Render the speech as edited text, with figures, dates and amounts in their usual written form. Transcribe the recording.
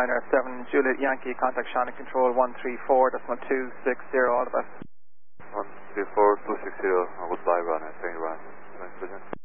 Liner 7 Juliet Yankee, contact Shannon Control 134.260, all the best. 134.260, goodbye, runner, train run.